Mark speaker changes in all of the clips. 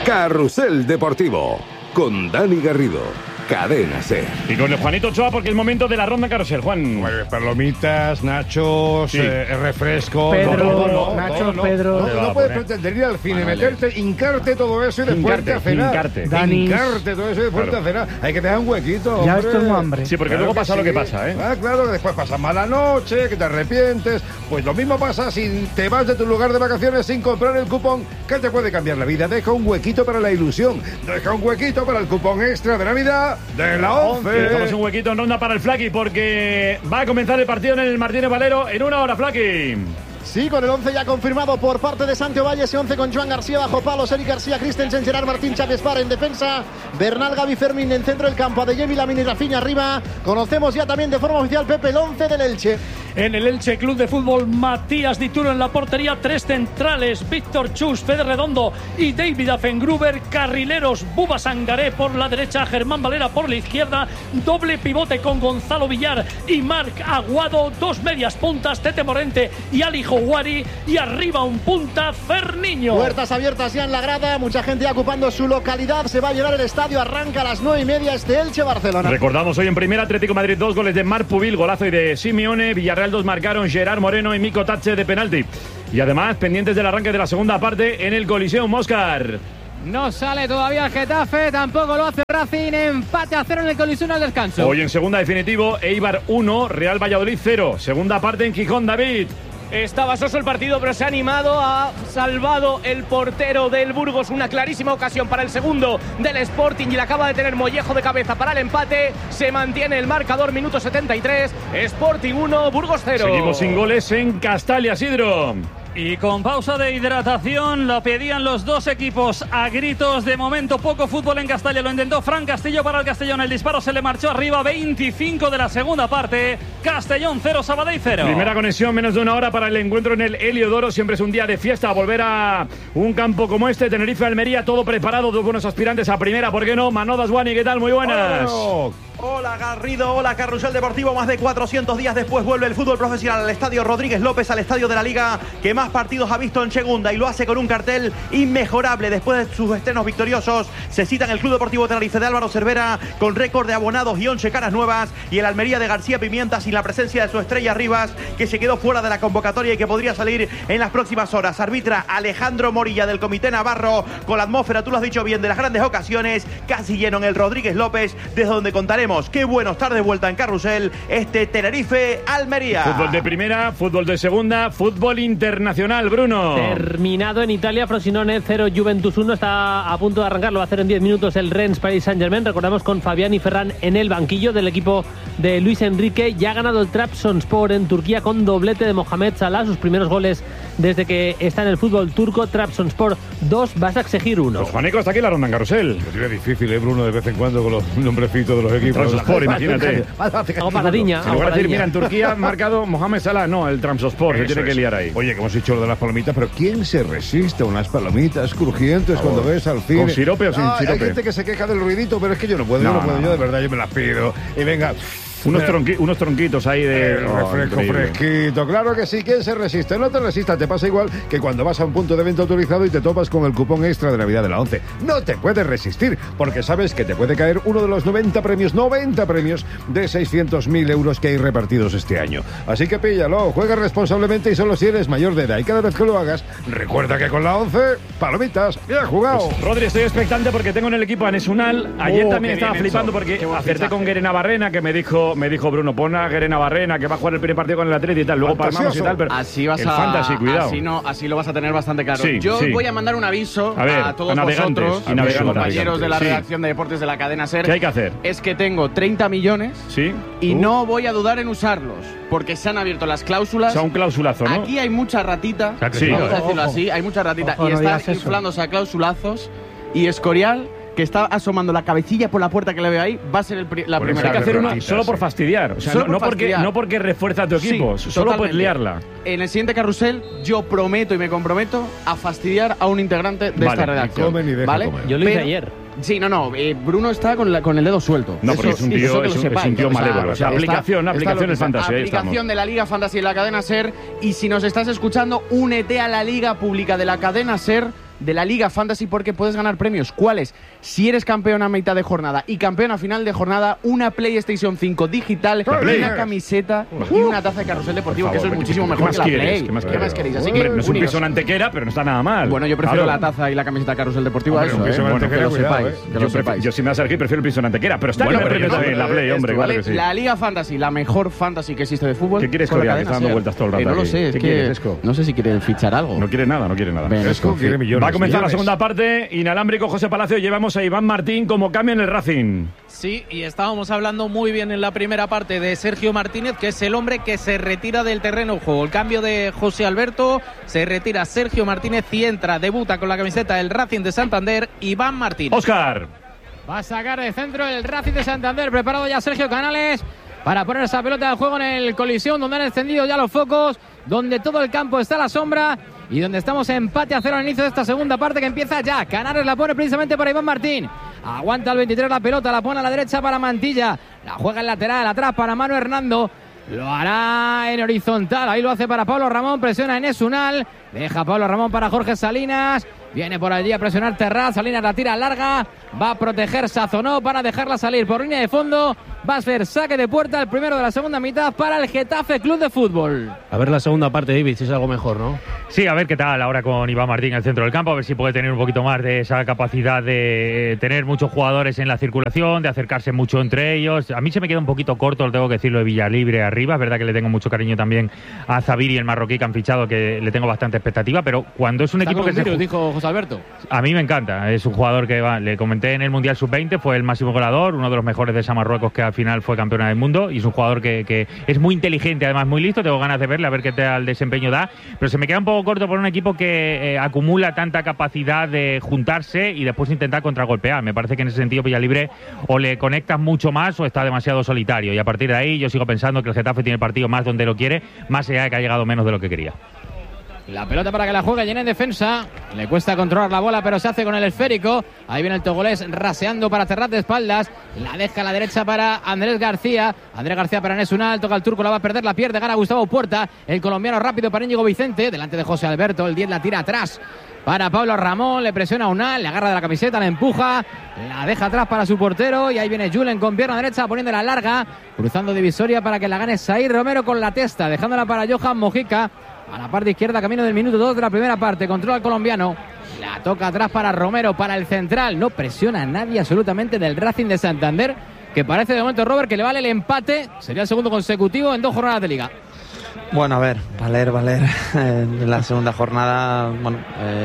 Speaker 1: Carrusel Deportivo, con Dani Garrido, Cadena SER.
Speaker 2: Y con el Juanito Ochoa, porque es el momento de la ronda Carrusel, Juan.
Speaker 3: Bueno, palomitas, nachos,
Speaker 2: Sí.
Speaker 3: Refresco.
Speaker 4: Pedro, nachos, Pedro.
Speaker 3: No puedes pretender ir al cine, meterte, hincarte todo eso y después a cenar. Hincarte todo eso y después a cenar. Hay que dejar un huequito.
Speaker 4: Ya
Speaker 3: hombre.
Speaker 4: esto es muy hambre.
Speaker 2: Sí, porque
Speaker 3: Claro
Speaker 2: luego
Speaker 3: que
Speaker 2: pasa
Speaker 3: sí.
Speaker 2: lo que pasa, ¿eh?
Speaker 3: Ah, claro, después pasas mala noche, que te arrepientes. Pues lo mismo pasa si te vas de tu lugar de vacaciones sin comprar el cupón que te puede cambiar la vida. Deja un huequito para la ilusión. Deja un huequito para el cupón extra de Navidad de la 11.
Speaker 2: Dejamos un huequito en ronda para el Flaky, porque va a comenzar el partido en el Martínez Valero en una hora, Flaky.
Speaker 5: Sí, con el 11 ya confirmado por parte de Santi Ovalle, ese 11 con Joan García bajo palos, Eric García, Christensen, Gerard Martín, Chávez Far en defensa, Bernal, Gaby Fermín en centro del campo, Adeyemi, Lamine y Rafinha arriba. Conocemos ya también de forma oficial, Pepe, el 11 del Elche.
Speaker 6: En el Elche Club de Fútbol, Matías Dituro en la portería, 3 centrales, Víctor Chus, Fede Redondo y David Affengruber, carrileros, Buba Sangaré por la derecha, Germán Valera por la izquierda, doble pivote con Gonzalo Villar y Marc Aguado, 2 medias puntas, Tete Morente y Ali Houari, y arriba un punta, Ferniño.
Speaker 5: Puertas abiertas ya en la grada, mucha gente ya ocupando su localidad, se va a llenar el estadio, arranca a las 9:30 este Elche-Barcelona.
Speaker 2: Recordamos hoy en primera, Atlético de Madrid 2 goles de Marc Pubil, golazo y de Simeone, Villarreal 2 marcaron Gerard Moreno y Mico Tache de penalti. Y además, pendientes del arranque de la segunda parte en el Coliseum Móscar.
Speaker 7: No sale todavía el Getafe, tampoco lo hace Racing, empate a 0 en el Coliseum al descanso.
Speaker 2: Hoy en segunda definitivo, Eibar 1, Real Valladolid 0. Segunda parte en Gijón, David.
Speaker 8: Estaba soso el partido, pero se ha animado, ha salvado el portero del Burgos. Una clarísima ocasión para el segundo del Sporting y la acaba de tener Mollejo de cabeza para el empate. Se mantiene el marcador, minuto 73. Sporting 1, Burgos 0.
Speaker 2: Seguimos sin goles en Castalia, Sidro.
Speaker 6: Y con pausa de hidratación, lo pedían los dos equipos a gritos. De momento, poco fútbol en Castalia. Lo intentó Fran Castillo para el Castellón. El disparo se le marchó arriba. 25 de la segunda parte. Castellón 0, Sabadell 0.
Speaker 2: Primera conexión, menos de una hora para el encuentro en el Heliodoro. Siempre es un día de fiesta. Volver a un campo como este, Tenerife-Almería, todo preparado. Dos buenos aspirantes a primera, ¿por qué no? Manodas Guani, ¿qué tal? Muy buenas.
Speaker 9: Hola Garrido, hola Carrusel Deportivo. Más de 400 días después vuelve el fútbol profesional al estadio Rodríguez López, al estadio de la Liga que más partidos ha visto en segunda, y lo hace con un cartel inmejorable. Después de sus estrenos victoriosos, se citan el Club Deportivo Tenerife de Álvaro Cervera con récord de abonados y 11 caras nuevas, y el Almería de García Pimienta sin la presencia de su estrella Rivas, que se quedó fuera de la convocatoria y que podría salir en las próximas horas. Arbitra Alejandro Morilla del Comité Navarro, con la atmósfera, tú lo has dicho bien, de las grandes ocasiones, casi lleno en el Rodríguez López, desde donde contaremos qué bueno estar de vuelta en Carrusel, este Tenerife-Almería.
Speaker 2: Fútbol de primera, fútbol de segunda, fútbol internacional, Bruno.
Speaker 7: Terminado en Italia, Frosinone 0, Juventus 1, está a punto de arrancar, lo va a hacer en 10 minutos el Rennes Paris Saint-Germain. Recordamos con Fabián y Ferran en el banquillo del equipo de Luis Enrique. Ya ha ganado el Trabzonspor en Turquía con doblete de Mohamed Salah, sus primeros goles desde que está en el fútbol turco. Trabzonspor 2, Başakşehir 1.
Speaker 2: Pues Juanico, hasta aquí la ronda en Carrusel.
Speaker 3: Es difícil, Bruno, de vez en cuando con los nombrecitos de los equipos.
Speaker 2: Trabzonspor, imagínate.
Speaker 7: Hago paradiña.
Speaker 2: En lugar de decir, mira, en Turquía ha marcado Mohamed Salah, no, el Trabzonspor, se tiene que liar ahí.
Speaker 3: Oye, que hemos dicho lo de las palomitas, pero ¿quién se resiste a unas palomitas crujientes cuando ves al cine?
Speaker 2: ¿Con sirope o sin sirope?
Speaker 3: Hay gente que se queja del ruidito, pero es que yo no puedo, yo de verdad, yo me las pido. Y venga...
Speaker 2: Unos tronquitos ahí de
Speaker 3: refresco fresquito, claro que sí. ¿Quién se resiste? No te resistas, te pasa igual que cuando vas a un punto de venta autorizado y te topas con el cupón extra de Navidad de la 11. No te puedes resistir, porque sabes que te puede caer uno de los 90 premios de 600.000 euros que hay repartidos este año. Así que píllalo, juega responsablemente y solo si eres mayor de edad. Y cada vez que lo hagas, recuerda que con la 11, palomitas, bien jugado.
Speaker 2: Pues, Rodri, estoy expectante porque tengo en el equipo a Anes Unal. Ayer también estaba flipando porque acerté con Guerena Barrena, que me dijo Bruno, pon a Guerena Barrena, que va a jugar el primer partido con el Atleti y tal, luego palmamos y tal, pero
Speaker 8: así vas
Speaker 2: el fantasy, cuidado.
Speaker 8: Así lo vas a tener bastante claro.
Speaker 2: Sí,
Speaker 8: Yo
Speaker 2: sí.
Speaker 8: voy a mandar un aviso a todos vosotros,
Speaker 2: a
Speaker 8: mis compañeros de la redacción de deportes de la cadena SER.
Speaker 2: ¿Qué hay que hacer?
Speaker 8: Es que tengo 30 millones y no voy a dudar en usarlos, porque se han abierto las cláusulas.
Speaker 2: O sea, un clausulazo, ¿no?
Speaker 8: Aquí hay mucha ratita, vamos a decirlo así, hay mucha ratita, y están inflándose a clausulazos, y Escorial, que está asomando la cabecilla por la puerta que le veo ahí, va a ser la primera.
Speaker 2: Hay que hacer uno solo por fastidiar. O sea, no porque refuerza a tu equipo, solo por liarla.
Speaker 8: En el siguiente carrusel, yo prometo y me comprometo a fastidiar a un integrante de esta redacción. ¿Vale?
Speaker 7: Yo lo hice ayer.
Speaker 8: Sí, Bruno está con el dedo suelto.
Speaker 2: No, porque es un tío malévolo. O sea, aplicación es fantasía.
Speaker 8: Aplicación de la Liga Fantasy y la cadena SER. Y si nos estás escuchando, únete a la Liga Pública de la cadena SER
Speaker 10: de la Liga Fantasy porque puedes ganar premios. ¿Cuáles? Si eres campeón a mitad de jornada y campeón a final de jornada, una PlayStation 5 digital, una camiseta y una taza de Carrusel Deportivo, que eso es muchísimo mejor que la Play. ¿Qué más queréis? Así que
Speaker 2: no es un piso en Antequera, pero no está nada mal.
Speaker 10: Bueno, yo prefiero la taza y la camiseta de Carrusel Deportivo a eso, que lo sepáis.
Speaker 2: Yo si me vas a elegir prefiero el piso en Antequera, pero está bien también la Play, hombre, claro que sí.
Speaker 10: La Liga Fantasy, la mejor fantasy que existe de fútbol.
Speaker 2: ¿Qué quieres, Coria? Que está dando vueltas todo el rato.
Speaker 10: No lo sé, es que no sé si quiere fichar algo.
Speaker 2: No quiere nada.
Speaker 3: Quiere millones.
Speaker 2: Va a comenzar la segunda parte. Inalámbrico, José Palacio. Llevamos a Iván Martín como cambio en el Racing.
Speaker 11: Sí, y estábamos hablando muy bien en la primera parte de Sergio Martínez, que es el hombre que se retira del terreno de juego. El cambio de José Alberto, se retira Sergio Martínez y entra, debuta con la camiseta del Racing de Santander, Iván Martínez.
Speaker 2: Óscar.
Speaker 12: Va a sacar de centro el Racing de Santander, preparado ya Sergio Canales para poner esa pelota de juego en el colisión, donde han encendido ya los focos, donde todo el campo está a la sombra y donde estamos empate a 0 al inicio de esta segunda parte que empieza ya. Canales la pone precisamente para Iván Martín. Aguanta el 23 la pelota, la pone a la derecha para Mantilla. La juega en lateral, atrás para Manu Hernando. Lo hará en horizontal, ahí lo hace para Pablo Ramón, presiona en Esunal. Deja Pablo Ramón para Jorge Salinas. Viene por allí a presionar Terraz, Salinas la tira larga. Va a proteger Sazonó para dejarla salir por línea de fondo. Va a ser saque de puerta el primero de la segunda mitad para el Getafe Club de Fútbol.
Speaker 7: A ver la segunda parte, David, si es algo mejor, ¿no?
Speaker 13: Sí, a ver qué tal ahora con Iván Martín en el centro del campo, a ver si puede tener un poquito más de esa capacidad de tener muchos jugadores en la circulación, de acercarse mucho entre ellos. A mí se me queda un poquito corto, lo tengo que decirlo, de Villalibre arriba. Es verdad que le tengo mucho cariño también a Zabiri, el marroquí que han fichado, que le tengo bastante expectativa, pero cuando es un equipo que
Speaker 12: dijo José Alberto.
Speaker 13: A mí me encanta, es un jugador que le comenté en el Mundial Sub-20, fue el máximo goleador, uno de los mejores de esa Marruecos que al final fue campeona del mundo, y es un jugador que es muy inteligente, además muy listo. Tengo ganas de verle, a ver qué tal desempeño da, pero se me queda un poco corto por un equipo que acumula tanta capacidad de juntarse y después intentar contragolpear. Me parece que en ese sentido Villalibre o le conectas mucho más o está demasiado solitario, y a partir de ahí yo sigo pensando que el Getafe tiene el partido más donde lo quiere, más allá de que ha llegado menos de lo que quería.
Speaker 12: La pelota para que la juegue llena en defensa. Le cuesta controlar la bola, pero se hace con el esférico. Ahí viene el togolés raseando para cerrar de espaldas. La deja a la derecha para Andrés García. Andrés García para Nesunal. Toca el turco, la va a perder, la pierde. Gana Gustavo Puerta. El colombiano rápido para Íñigo Vicente. Delante de José Alberto. El 10 la tira atrás para Pablo Ramón. Le presiona a Unal. Le agarra de la camiseta, la empuja. La deja atrás para su portero. Y ahí viene Julen con pierna derecha poniendo la larga. Cruzando divisoria para que la gane Saír Romero con la testa. Dejándola para Johan Mojica. A la parte izquierda, camino del minuto 2 de la primera parte. Controla el colombiano. La toca atrás para Romero, para el central. No presiona a nadie absolutamente del Racing de Santander, que parece de momento, Robert, que le vale el empate. Sería el segundo consecutivo en 2 jornadas de liga.
Speaker 14: Bueno, a ver, valer en la segunda jornada, bueno,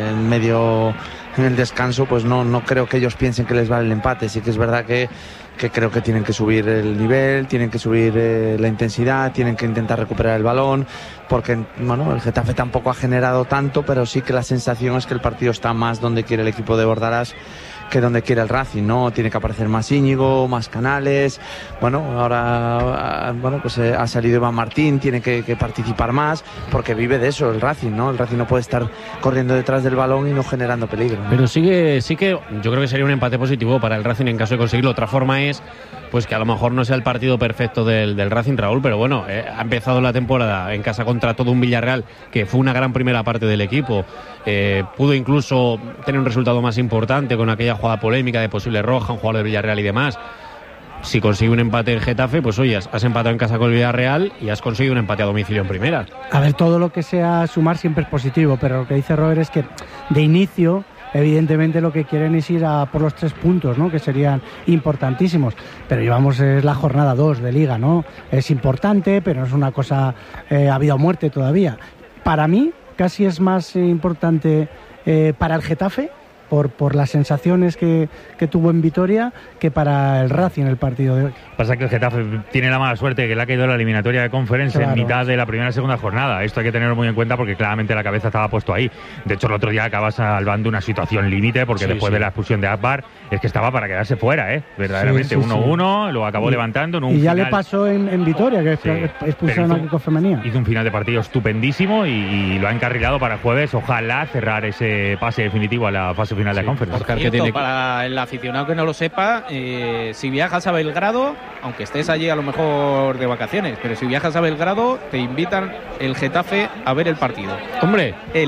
Speaker 14: en el descanso, pues no creo que ellos piensen que les vale el empate. Sí que es verdad que creo que tienen que subir el nivel, tienen que subir la intensidad, tienen que intentar recuperar el balón, porque bueno, el Getafe tampoco ha generado tanto, pero sí que la sensación es que el partido está más donde quiere el equipo de Bordalás que donde quiere el Racing, ¿no? Tiene que aparecer más Íñigo, más Canales. Bueno, ahora pues ha salido Iván Martín, tiene que participar más, porque vive de eso el Racing, ¿no? El Racing no puede estar corriendo detrás del balón y no generando peligro, ¿no?
Speaker 7: Pero sí que yo creo que sería un empate positivo para el Racing en caso de conseguirlo. Otra forma es pues que a lo mejor no sea el partido perfecto del Racing, Raúl, pero bueno, ha empezado la temporada en casa contra todo un Villarreal, que fue una gran primera parte del equipo. Pudo incluso tener un resultado más importante con aquella jugada polémica de posible roja, un jugador de Villarreal y demás. Si consigue un empate en Getafe, pues oye, has empatado en casa con el Villarreal y has conseguido un empate a domicilio en primera.
Speaker 4: A ver, todo lo que sea sumar siempre es positivo, pero lo que dice Robert es que de inicio evidentemente lo que quieren es ir a por los 3 puntos, ¿no? Que serían importantísimos, pero es la jornada 2 de Liga, ¿no? Es importante, pero no es una cosa a vida o muerte todavía. Para mí casi es más importante para el Getafe por las sensaciones que tuvo en Vitoria que para el Racing el partido de hoy.
Speaker 13: Pasa que el Getafe tiene la mala suerte que le ha caído la eliminatoria de Conference, claro, en mitad de la primera y segunda jornada. Esto hay que tenerlo muy en cuenta porque claramente la cabeza estaba puesto ahí. De hecho, el otro día acaba salvando una situación límite porque después de la expulsión de Akbar es que estaba para quedarse fuera, verdaderamente. 1-1, lo acabó levantando en un
Speaker 4: y ya
Speaker 13: final...
Speaker 4: le pasó en Vitoria, que expulsaron a Kiko Femenía.
Speaker 13: Hizo un final de partido estupendísimo y lo ha encarrilado para el jueves. Ojalá cerrar ese pase definitivo a la fase final de Conference.
Speaker 11: Para el aficionado que no lo sepa, si viajas a Belgrado, aunque estés allí a lo mejor de vacaciones, pero si viajas a Belgrado te invitan el Getafe a ver el partido.
Speaker 7: Hombre,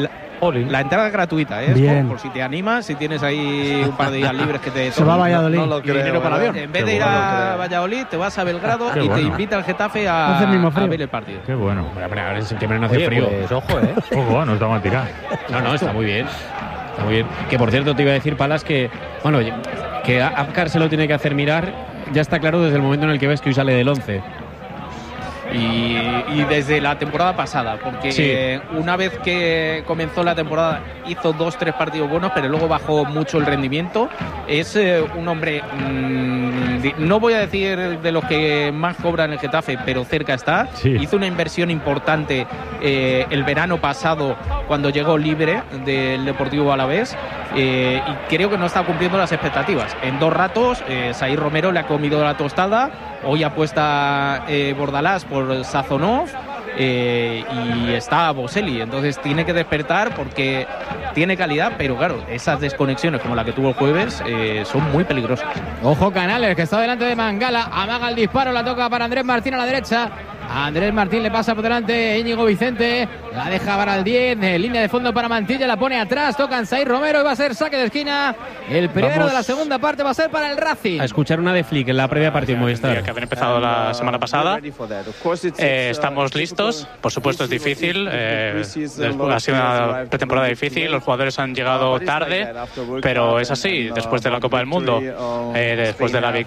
Speaker 11: La entrada es gratuita, ¿eh?
Speaker 4: Bien.
Speaker 11: Por si te animas, si tienes ahí un par de días libres que te
Speaker 4: Se va a Valladolid.
Speaker 11: No lo creo, dinero para avión. En vez de ir a Valladolid, te vas a Belgrado y te invita al Getafe a ver el partido.
Speaker 13: Qué bueno.
Speaker 12: Ahora en septiembre no hace frío.
Speaker 11: Pues, ojo, ¿eh?
Speaker 13: Ojo, no estamos a tirar.
Speaker 12: No, está muy bien. Está muy bien. Que por cierto te iba a decir, Palas, que bueno, que Apcar se lo tiene que hacer mirar. Ya está claro desde el momento en el que ves que hoy sale del 11.
Speaker 11: Y desde la temporada pasada, porque una vez que comenzó la temporada hizo 2-3 partidos buenos, pero luego bajó mucho el rendimiento. Es un hombre, no voy a decir de los que más cobran el Getafe, pero cerca está. Hizo una inversión importante el verano pasado cuando llegó libre del Deportivo Alavés, y creo que no está cumpliendo las expectativas. En 2 ratos, Saïd Romero le ha comido la tostada. Hoy apuesta Bordalás por Sazonov y está Boselli. Entonces tiene que despertar porque tiene calidad, pero claro, esas desconexiones como la que tuvo el jueves son muy peligrosas.
Speaker 12: Ojo Canales, que está delante de Mangala, amaga el disparo, la toca para Andrés Martín a la derecha. Andrés Martín le pasa por delante Íñigo Vicente, la deja para el 10, línea de fondo para Mantilla, la pone atrás, tocan Saïd Romero y va a ser saque de esquina. El primero de la segunda parte va a ser para el Racing.
Speaker 15: A escuchar una de Flick en la previa partido Movistar.
Speaker 16: Que habían empezado la semana pasada. Estamos listos, por supuesto es difícil, ha sido una pretemporada difícil, los jugadores han llegado tarde, pero es así, después de la Copa del Mundo, después de la victoria